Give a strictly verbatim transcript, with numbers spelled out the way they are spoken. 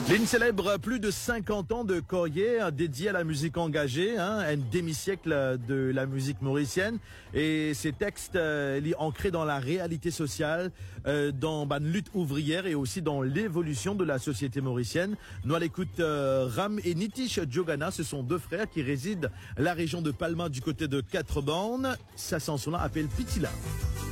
Lynn célèbre plus de cinquante ans de carrière dédiée à la musique engagée, hein, un demi-siècle de la musique mauricienne. Et ses textes euh, ancrés dans la réalité sociale, euh, dans bah, lutte ouvrière et aussi dans l'évolution de la société mauricienne. Nous à l'écoute euh, Ram et Nitish Jogana, ce sont deux frères qui résident la région de Palma du côté de Quatre-Bornes. Sa chanson-là appelle Pitila.